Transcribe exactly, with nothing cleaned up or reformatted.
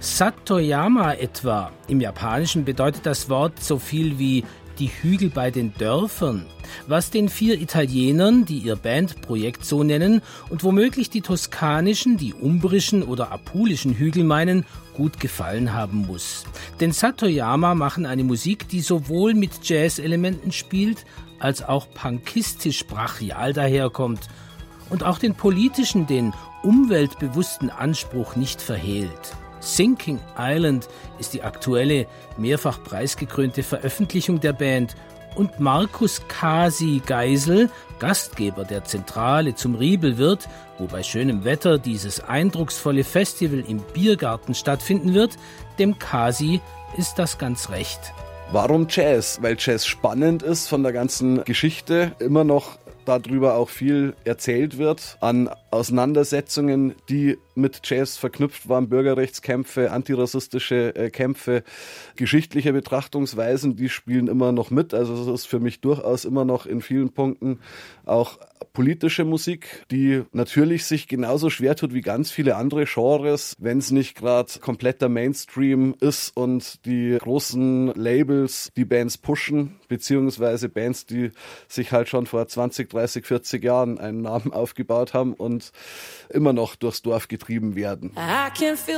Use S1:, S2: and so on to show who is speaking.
S1: Satoyama etwa. Im Japanischen bedeutet das Wort so viel wie die Hügel bei den Dörfern, was den vier Italienern, die ihr Bandprojekt so nennen und womöglich die toskanischen, die umbrischen oder apulischen Hügel meinen, gut gefallen haben muss. Denn Satoyama machen eine Musik, die sowohl mit Jazz-Elementen spielt, als auch punkistisch brachial daherkommt und auch den politischen, den umweltbewussten Anspruch nicht verhehlt. Sinking Island ist die aktuelle, mehrfach preisgekrönte Veröffentlichung der Band und Markus Kasi Geisel, Gastgeber der Zentrale zum Riebelwirt, wo bei schönem Wetter dieses eindrucksvolle Festival im Biergarten stattfinden wird, dem Kasi ist das ganz recht.
S2: Warum Jazz? Weil Jazz spannend ist von der ganzen Geschichte, immer noch darüber auch viel erzählt wird, an Auseinandersetzungen, die mit Jazz verknüpft waren, Bürgerrechtskämpfe, antirassistische äh, Kämpfe, geschichtliche Betrachtungsweisen, die spielen immer noch mit. Also es ist für mich durchaus immer noch in vielen Punkten auch politische Musik, die natürlich sich genauso schwer tut wie ganz viele andere Genres, wenn es nicht gerade kompletter Mainstream ist und die großen Labels die Bands pushen, beziehungsweise Bands, die sich halt schon vor zwanzig, dreißig, vierzig Jahren einen Namen aufgebaut haben und immer noch durchs Dorf getrieben werden.